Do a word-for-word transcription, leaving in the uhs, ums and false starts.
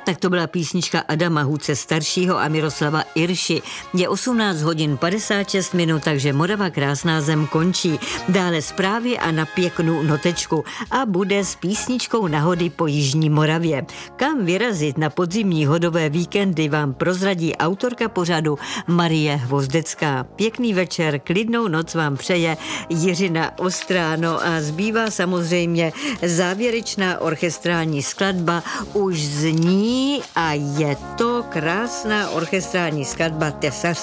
Tak to byla písnička Adama Huce staršího a Miroslava Irši. Je osmnáct hodin padesát šest minut, takže Morava krásná zem končí. Dále zprávy a na pěknou notečku a bude s písničkou Nahody po Jižní Moravě. Kam vyrazit na podzimní hodové víkendy vám prozradí autorka pořadu Marie Hvozdecká. Pěkný večer, klidnou noc vám přeje Jiřina Ostráno a zbývá samozřejmě závěrečná orchestrální skladba. Už zní a je to krásná orchestrální skladba Tesař